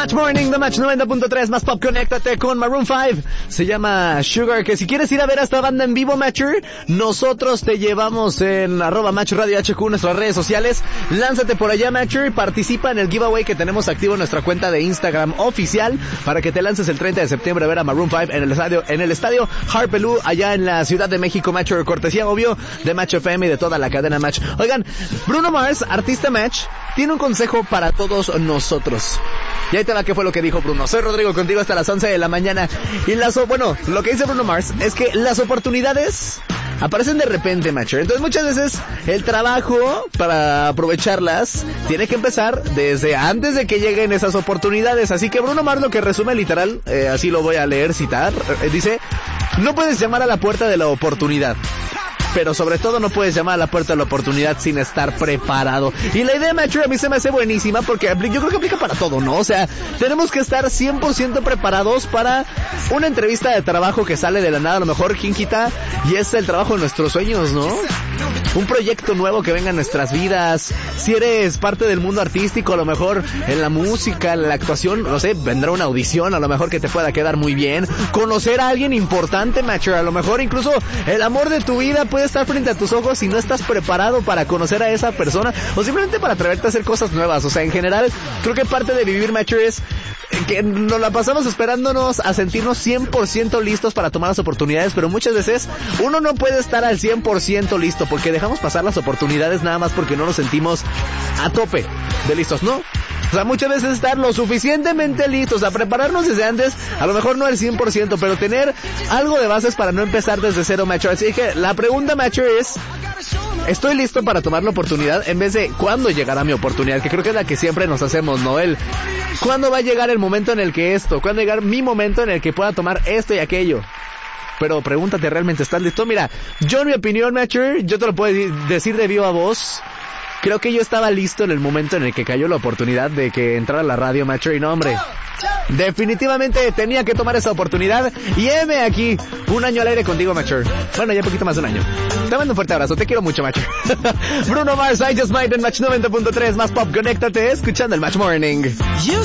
Match Morning de Match 90.3, más pop, conéctate con Maroon 5. Se llama Sugar, que si quieres ir a ver a esta banda en vivo, Matcher, nosotros te llevamos en @Match Radio HQ, nuestras redes sociales. Lánzate por allá, Matcher, y participa en el giveaway que tenemos activo en nuestra cuenta de Instagram oficial para que te lances el 30 de septiembre a ver a Maroon 5 en el estadio Harpelú, allá en la Ciudad de México, Matcher, cortesía, obvio, de Match FM y de toda la cadena Match. Oigan, Bruno Mars, artista Match, tiene un consejo para todos nosotros. Y ahí te va, ¿qué fue lo que dijo Bruno? Soy Rodrigo, contigo hasta las 11 de la mañana. Y lo que dice Bruno Mars es que las oportunidades aparecen de repente, Matcher. Entonces muchas veces el trabajo para aprovecharlas tiene que empezar desde antes de que lleguen esas oportunidades. Así que Bruno Mars lo que resume literal, así lo voy a leer, citar, dice: no puedes llamar a la puerta de la oportunidad, pero sobre todo no puedes llamar a la puerta de la oportunidad sin estar preparado. Y la idea, Matcher, a mí se me hace buenísima porque yo creo que aplica para todo, ¿no? O sea, tenemos que estar 100% preparados para una entrevista de trabajo que sale de la nada, a lo mejor, ¿quién quita? Y es el trabajo de nuestros sueños, ¿no? Un proyecto nuevo que venga en nuestras vidas. Si eres parte del mundo artístico, a lo mejor en la música, en la actuación, no sé, vendrá una audición, a lo mejor que te pueda quedar muy bien. Conocer a alguien importante, Matcher, a lo mejor incluso el amor de tu vida puede estar frente a tus ojos si no estás preparado para conocer a esa persona o simplemente para atreverte a hacer cosas nuevas. O sea, en general, creo que parte de vivir, Matcher, es que nos la pasamos esperándonos a sentirnos 100% listos para tomar las oportunidades, pero muchas veces uno no puede estar al 100% listo porque dejamos pasar las oportunidades nada más porque no nos sentimos a tope de listos, ¿no? O sea, muchas veces estar lo suficientemente listos, a prepararnos desde antes, a lo mejor no el 100%, pero tener algo de bases para no empezar desde cero, Matcher. Así que la pregunta, Matcher, es: ¿estoy listo para tomar la oportunidad? En vez de ¿cuándo llegará mi oportunidad? Que creo que es la que siempre nos hacemos, ¿no? ¿cuándo va a llegar el momento en el que esto? ¿Cuándo va a llegar mi momento en el que pueda tomar esto y aquello? Pero pregúntate, ¿realmente estás listo? Mira, yo en mi opinión, Matcher, yo te lo puedo decir de viva voz. Creo que yo estaba listo en el momento en el que cayó la oportunidad de que entrara a la radio, Matcher, y no, hombre, definitivamente tenía que tomar esa oportunidad. Y heme aquí, un año al aire contigo, Matcher. Bueno, ya poquito más de un año. Te mando un fuerte abrazo, te quiero mucho, Matcher. Bruno Mars, I Just Might en Match 90.3, más pop, conéctate, escuchando el Match Morning.